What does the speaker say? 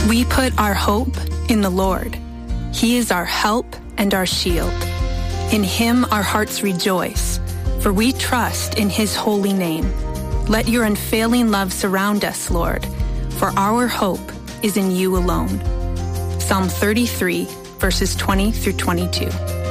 We put our hope in the Lord. He is our help and our shield. In him our hearts rejoice, for we trust in his holy name. Let your unfailing love surround us, Lord, for our hope is in you alone. Psalm 33, verses 20 through 22.